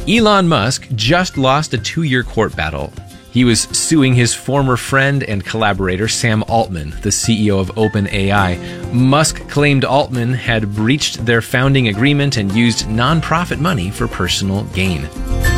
Elon Musk just lost a 2-year court battle. He was suing his former friend and collaborator Sam Altman, the CEO of OpenAI. Musk claimed Altman had breached their founding agreement and used nonprofit money for personal gain.